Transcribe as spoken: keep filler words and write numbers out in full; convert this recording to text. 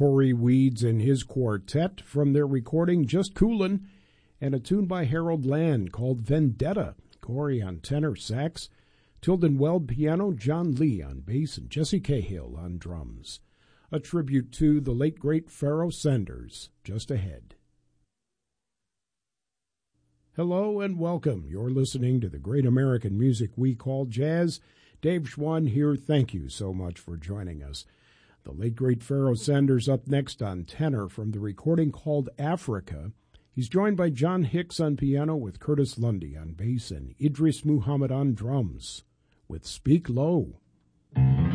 Corey Weeds and his quartet from their recording Just Coolin', and a tune by Harold Land called Vendetta. Corey on tenor sax, Tilden Weld piano, John Lee on bass, and Jesse Cahill on drums. A tribute to the late great Pharoah Sanders, just ahead. Hello and welcome. You're listening to the great American music we call jazz. Dave Schwann here. Thank you so much for joining us. The late great Pharoah Sanders up next on tenor from the recording called Africa. He's joined by John Hicks on piano with Curtis Lundy on bass and Idris Muhammad on drums with Speak Low.